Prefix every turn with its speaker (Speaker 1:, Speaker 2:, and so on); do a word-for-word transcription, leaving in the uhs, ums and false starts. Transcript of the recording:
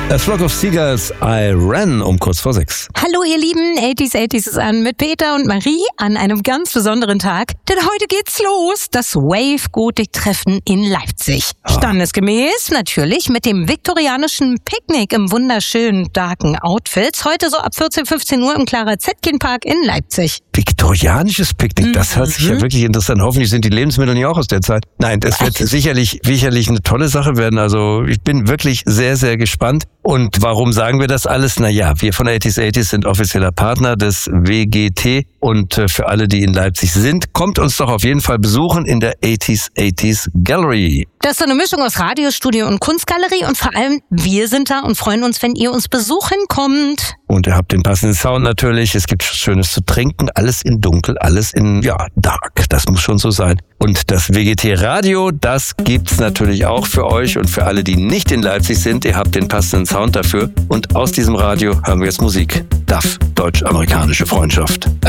Speaker 1: A Flock of Seagulls, I Ran um kurz vor sechs.
Speaker 2: Hallo ihr Lieben, achtziger achtziger ist an mit Peter und Marie an einem ganz besonderen Tag. Denn heute geht's los, das Wave-Gotik-Treffen in Leipzig. Ah. Standesgemäß natürlich mit dem viktorianischen Picknick im wunderschönen, darken Outfits. Heute so ab vierzehn, fünfzehn Uhr im Clara-Zetkin-Park in Leipzig.
Speaker 1: Viktorianisches Picknick, das hört sich ja wirklich interessant. Hoffentlich sind die Lebensmittel nicht auch aus der Zeit. Nein, das wird sicherlich, sicherlich eine tolle Sache werden. Also ich bin wirklich sehr, sehr gespannt. Und warum sagen wir das alles? Naja, wir von achtziger achtziger sind offizieller Partner des W G T und für alle, die in Leipzig sind, kommt uns doch auf jeden Fall besuchen in der achtziger achtziger Gallery.
Speaker 2: Das ist so eine Mischung aus Radiostudio und Kunstgalerie und vor allem wir sind da und freuen uns, wenn ihr uns besuchen kommt.
Speaker 1: Und ihr habt den passenden Sound natürlich, es gibt Schönes zu trinken, alles in dunkel, alles in, ja, dark, das muss schon so sein. Und das W G T Radio, das gibt's natürlich auch für euch und für alle, die nicht in Leipzig sind, ihr habt den passenden Sound dafür. Und aus diesem Radio hören wir jetzt Musik. D A F, deutsch-amerikanische Freundschaft.